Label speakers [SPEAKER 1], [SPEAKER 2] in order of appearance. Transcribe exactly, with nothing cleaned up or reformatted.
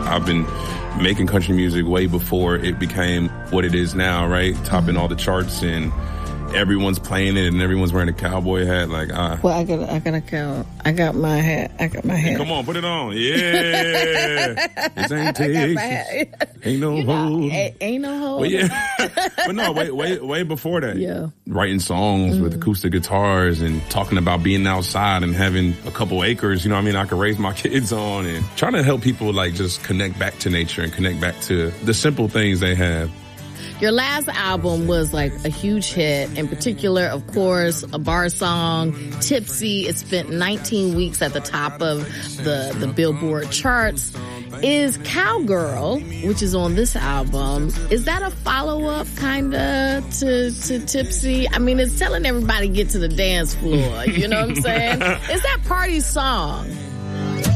[SPEAKER 1] I've been making country music way before it became what it is now, right? Topping mm-hmm. all the charts, and everyone's playing it, and everyone's wearing a cowboy hat. Like, uh,
[SPEAKER 2] well, I got, I got a cow. I got my hat. I got my hat.
[SPEAKER 1] Hey, come on, put it on. Yeah, this ain't Texas. Ain't no hold.
[SPEAKER 2] Ain't, ain't no hold.
[SPEAKER 1] Well, yeah, but no, way, way, way before that.
[SPEAKER 2] Yeah,
[SPEAKER 1] writing songs mm-hmm. with acoustic guitars and talking about being outside and having a couple acres. You know what I mean? I could raise my kids on, and trying to help people like just connect back to nature and connect back to the simple things they have.
[SPEAKER 2] Your last album was like a huge hit. In particular, of course, a bar song, Tipsy. It spent nineteen weeks at the top of the, the Billboard charts. Is Cowgirl, which is on this album, is that a follow-up kind of to, to Tipsy? I mean, it's telling everybody get to the dance floor. You know what I'm saying? Is that party song?